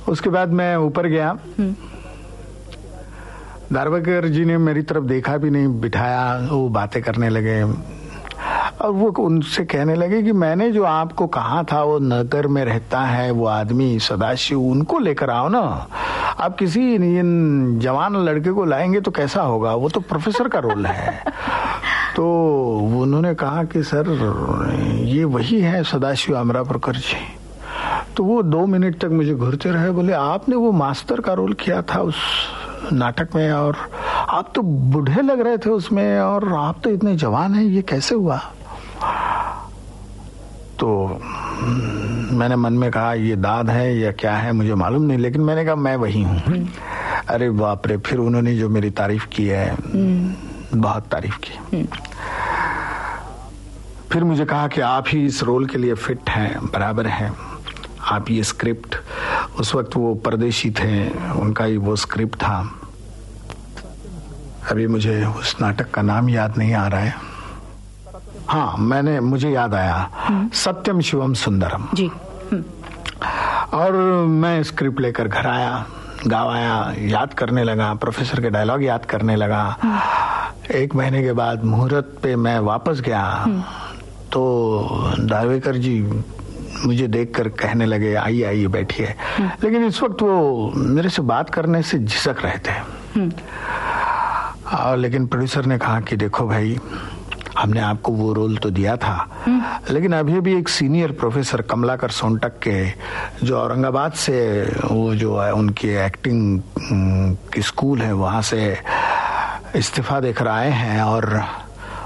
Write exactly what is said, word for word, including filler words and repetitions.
उसके बाद मैं ऊपर गया, दारवेकर जी ने मेरी तरफ देखा भी नहीं, बिठाया, वो बातें करने लगे और वो उनसे कहने लगे कि मैंने जो आपको कहा था वो नगर में रहता है वो आदमी सदाशिव, उनको लेकर आओ ना। आप किसी जवान लड़के को लाएंगे तो कैसा होगा, वो तो प्रोफेसर का रोल है। तो उन्होंने कहा कि सर ये वही है सदाशिव अमरापुरकर जी। तो वो दो मिनट तक मुझे घूरते रहे, बोले आपने वो मास्टर का रोल किया था उस नाटक में और आप तो बूढ़े लग रहे थे उसमें और आप तो इतने जवान हैं, ये कैसे हुआ? तो मैंने मन में कहा ये दाद है या क्या है मुझे मालूम नहीं, लेकिन मैंने कहा मैं वही हूँ। अरे बाप रे, फिर उन्होंने जो मेरी तारीफ की है, बहुत तारीफ की। फिर मुझे कहा कि आप ही इस रोल के लिए फिट हैं, बराबर हैं, आप ये स्क्रिप्ट, उस वक्त वो परदेशी थे, उनका ही वो स्क्रिप्ट था, अभी मुझे उस नाटक का नाम याद नहीं आ रहा है। हाँ, मैंने मुझे याद आया, सत्यम शिवम सुंदरम जी। और मैं स्क्रिप्ट लेकर घर आया, गावाया, याद करने लगा, प्रोफेसर के डायलॉग याद करने लगा। एक महीने के बाद मुहूर्त पे मैं वापस गया तो दारवेकर जी मुझे देखकर कहने लगे आइए आइए बैठिए, लेकिन इस वक्त वो मेरे से बात करने से झिझक रहे थे। और लेकिन प्रोड्यूसर ने कहा कि देखो भाई, हमने आपको वो रोल तो दिया था, लेकिन अभी भी एक सीनियर प्रोफेसर कमलाकर सोनटक के जो औरंगाबाद से वो जो है उनकी एक्टिंग की स्कूल है वहां से इस्तीफा देकर आए हैं और